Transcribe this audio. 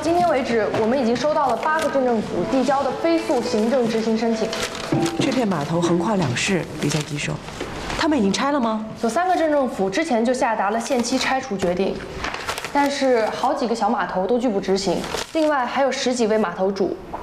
今天为止，我们已经收到了8个镇政府递交的非诉行政执行申请。 这片码头横跨2市，比较棘手。他们已经拆了吗？ 有3个镇政府之前就下达了限期拆除决定，但是好几个小码头都拒不执行。另外还有10几位码头主